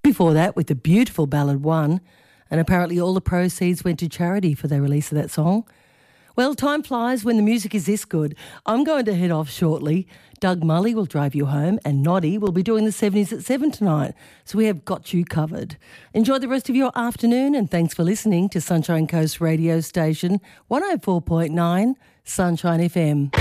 before that with the beautiful ballad One, and apparently all the proceeds went to charity for the release of that song. Well, time flies when the music is this good. I'm going to head off shortly. Doug Mully will drive you home and Noddy will be doing the 70s at 7 tonight. So we have got you covered. Enjoy the rest of your afternoon and thanks for listening to Sunshine Coast radio station 104.9 Sunshine FM.